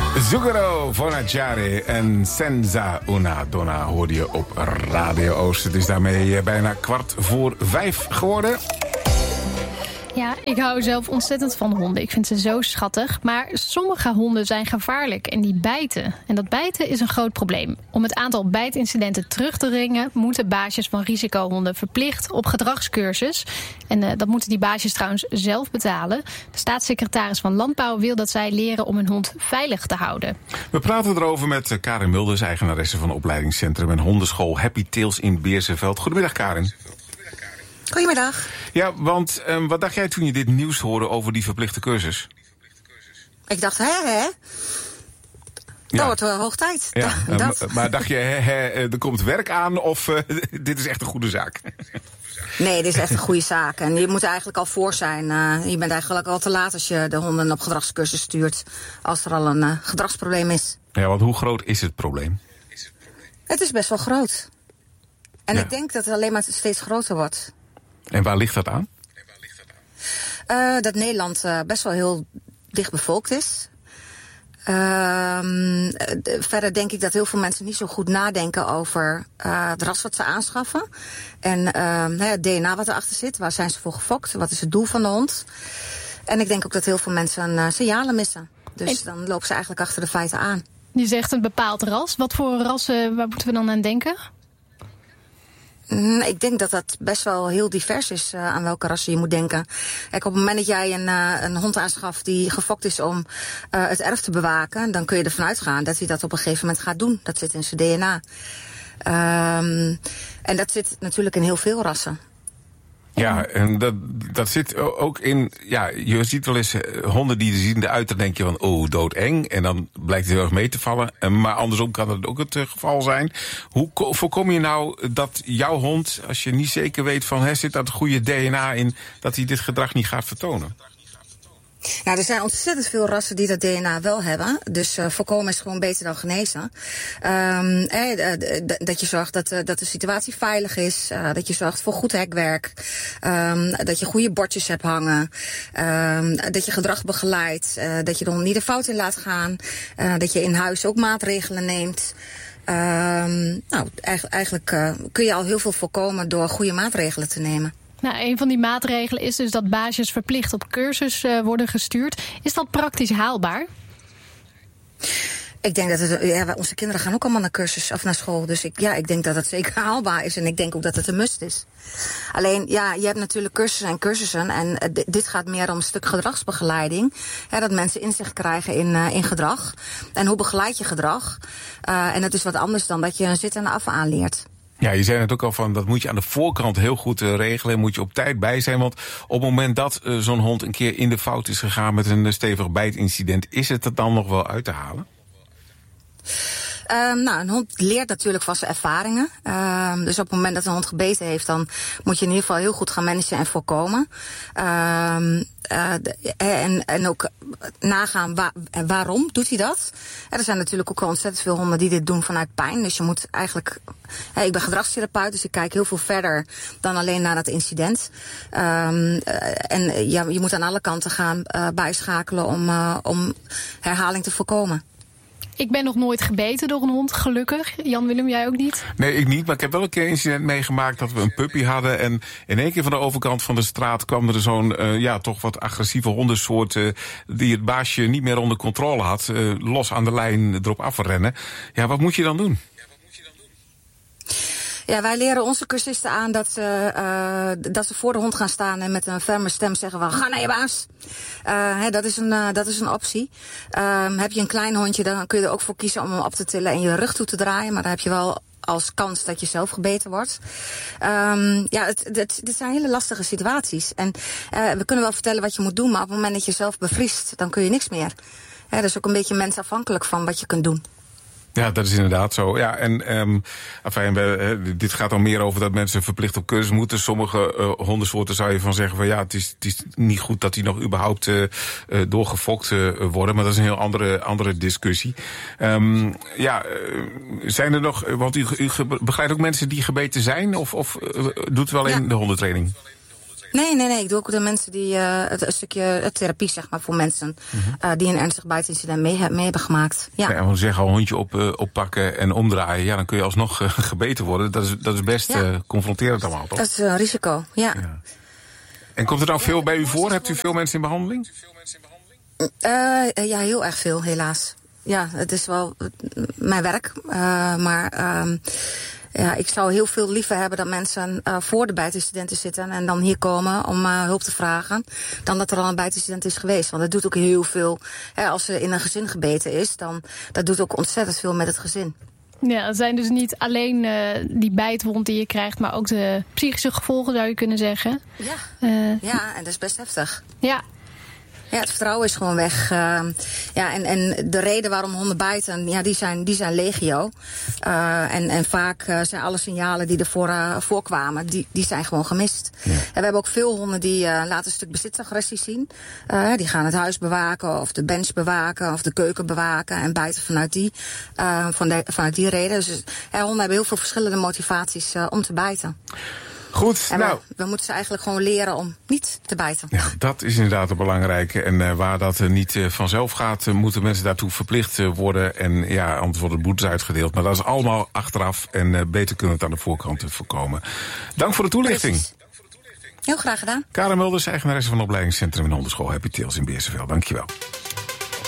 Zucchero Vonacciare en Senza una donna hoorde je op Radio Oost. Het is daarmee bijna 4:45 geworden. Ja, ik hou zelf ontzettend van honden. Ik vind ze zo schattig. Maar sommige honden zijn gevaarlijk en die bijten. En dat bijten is een groot probleem. Om het aantal bijtincidenten terug te dringen moeten baasjes van risicohonden verplicht op gedragscursus. En dat moeten die baasjes trouwens zelf betalen. De staatssecretaris van Landbouw wil dat zij leren om hun hond veilig te houden. We praten erover met Karin Mulders, eigenaresse van opleidingscentrum en hondenschool Happy Tails in Beersenveld. Goedemiddag, Karin. Goedemiddag. Ja, want wat dacht jij toen je dit nieuws hoorde over die verplichte cursus? Ik dacht, hè? Dat wordt wel hoog tijd. Ja, maar dacht je, er komt werk aan of dit is echt een goede zaak? Nee, dit is echt een goede zaak. En je moet er eigenlijk al voor zijn. Je bent eigenlijk al te laat als je de honden op gedragscursus stuurt. Als er al een gedragsprobleem is. Ja, want hoe groot is het probleem? Het is best wel groot. En ik denk dat het alleen maar steeds groter wordt. En waar ligt dat aan? Dat Nederland best wel heel dicht bevolkt is. Verder denk ik dat heel veel mensen niet zo goed nadenken over het ras wat ze aanschaffen. En het DNA wat erachter zit. Waar zijn ze voor gefokt? Wat is het doel van de hond? En ik denk ook dat heel veel mensen signalen missen. Dus dan lopen ze eigenlijk achter de feiten aan. Je zegt een bepaald ras. Wat voor rassen, waar moeten we dan aan denken? Ik denk dat dat best wel heel divers is aan welke rassen je moet denken. Kijk, op het moment dat jij een hond aanschaft die gefokt is om het erf te bewaken, dan kun je ervan uitgaan dat hij dat op een gegeven moment gaat doen. Dat zit in zijn DNA. En dat zit natuurlijk in heel veel rassen. Ja, en dat zit ook in. Ja, je ziet wel eens honden die zien eruit, dan denk je van doodeng. En dan blijkt het heel erg mee te vallen. Maar andersom kan dat ook het geval zijn. Hoe voorkom je nou dat jouw hond, als je niet zeker weet van zit dat goede DNA in, dat hij dit gedrag niet gaat vertonen? Nou, er zijn ontzettend veel rassen die dat DNA wel hebben. Dus voorkomen is gewoon beter dan genezen. Dat je zorgt dat de situatie veilig is. Dat je zorgt voor goed hekwerk. Dat je goede bordjes hebt hangen. Dat je gedrag begeleidt. Dat je de hond niet de fout in laat gaan. Dat je in huis ook maatregelen neemt. Eigenlijk kun je al heel veel voorkomen door goede maatregelen te nemen. Nou, een van die maatregelen is dus dat baasjes verplicht op cursus worden gestuurd. Is dat praktisch haalbaar? Ik denk dat onze kinderen gaan ook allemaal naar cursus of naar school. Dus ik denk dat het zeker haalbaar is. En ik denk ook dat het een must is. Alleen, je hebt natuurlijk cursussen en cursussen. En dit gaat meer om een stuk gedragsbegeleiding. Dat mensen inzicht krijgen in gedrag. En hoe begeleid je gedrag? En dat is wat anders dan dat je een zit en af aanleert. Ja, je zei het ook al van, dat moet je aan de voorkant heel goed regelen. Moet je op tijd bij zijn, want op het moment dat zo'n hond een keer in de fout is gegaan met een stevig bijtincident, is het er dan nog wel uit te halen? Een hond leert natuurlijk van zijn ervaringen. Dus op het moment dat een hond gebeten heeft, dan moet je in ieder geval heel goed gaan managen en voorkomen. En ook nagaan waarom doet hij dat. Er zijn natuurlijk ook al ontzettend veel honden die dit doen vanuit pijn. Dus je moet eigenlijk. Ik ben gedragstherapeut, dus ik kijk heel veel verder dan alleen naar dat incident. Je moet aan alle kanten gaan bijschakelen om herhaling te voorkomen. Ik ben nog nooit gebeten door een hond, gelukkig. Jan-Willem, jij ook niet? Nee, ik niet. Maar ik heb wel een keer een incident meegemaakt dat we een puppy hadden. En in één keer van de overkant van de straat kwam er zo'n toch wat agressieve hondensoort die het baasje niet meer onder controle had. Los aan de lijn erop afrennen. Ja, wat moet je dan doen? Ja, wij leren onze cursisten aan dat ze voor de hond gaan staan en met een ferme stem zeggen van ga naar je baas. Dat is een optie. Heb je een klein hondje, dan kun je er ook voor kiezen om hem op te tillen en je rug toe te draaien. Maar dan heb je wel als kans dat je zelf gebeten wordt. Dit zijn hele lastige situaties. En we kunnen wel vertellen wat je moet doen, maar op het moment dat je zelf bevriest, dan kun je niks meer. Dat is ook een beetje mensafhankelijk van wat je kunt doen. Ja, dat is inderdaad zo. Ja, en dit gaat dan meer over dat mensen verplicht op cursus moeten. Sommige hondensoorten zou je van zeggen van het is niet goed dat die nog überhaupt doorgefokt worden. Maar dat is een heel andere discussie. Zijn er nog, want u begeleidt ook mensen die gebeten zijn of doet u wel in de hondentraining? Nee. Ik doe ook de mensen die een stukje therapie, zeg maar, voor mensen die een ernstig bijtincident mee hebben gemaakt. Ja. Ja, we zeggen al, hondje oppakken en omdraaien. Ja, dan kun je alsnog gebeten worden. Dat is best confronterend allemaal, toch? Dat is een risico, ja. En komt er dan veel bij u voor? Hebt u veel mensen in behandeling? Ja, heel erg veel, helaas. Ja, het is wel mijn werk. Ja, ik zou heel veel liever hebben dat mensen voor de bijtincidenten zitten en dan hier komen om hulp te vragen, dan dat er al een bijtincident is geweest. Want dat doet ook heel veel. Als er in een gezin gebeten is, dan dat doet ook ontzettend veel met het gezin. Ja, het zijn dus niet alleen die bijtwond die je krijgt, maar ook de psychische gevolgen, zou je kunnen zeggen. Ja, en dat is best heftig. Ja. Ja, het vertrouwen is gewoon weg. En de reden waarom honden bijten, ja, die zijn legio. En vaak zijn alle signalen die ervoor voorkwamen, die zijn gewoon gemist. Ja. En we hebben ook veel honden die laten een stuk bezitsagressie zien. Die gaan het huis bewaken, of de bench bewaken, of de keuken bewaken en bijten vanuit die reden. Dus honden hebben heel veel verschillende motivaties om te bijten. Goed, en we moeten ze eigenlijk gewoon leren om niet te bijten. Ja, dat is inderdaad een belangrijke. En waar dat niet vanzelf gaat, moeten mensen daartoe verplicht worden. En ja, anders worden boetes uitgedeeld. Maar dat is allemaal achteraf en beter kunnen we het aan de voorkant voorkomen. Dank voor de toelichting. Precies. Heel graag gedaan. Karen Mulders, eigenaresse van het opleidingscentrum en hondenschool Happy Tails in Beerseveld. Dankjewel.